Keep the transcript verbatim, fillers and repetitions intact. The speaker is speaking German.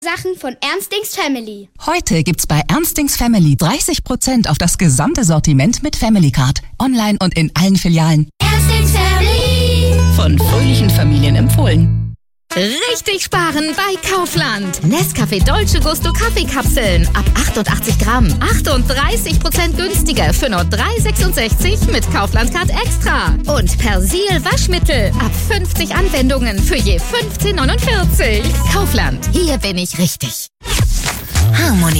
Sachen von Ernstings Family. Heute gibt's bei Ernstings Family dreißig Prozent auf das gesamte Sortiment mit Family Card. Online und in allen Filialen. Ernstings Family. Von fröhlichen Familien empfohlen. Richtig sparen bei Kaufland. Nescafé Dolce Gusto Kaffeekapseln ab achtundachtzig Gramm. achtunddreißig Prozent günstiger für nur drei Euro sechsundsechzig mit Kaufland Card Extra. Und Persil Waschmittel ab fünfzig Anwendungen für je fünfzehn Euro neunundvierzig. Kaufland, hier bin ich richtig. Harmonie.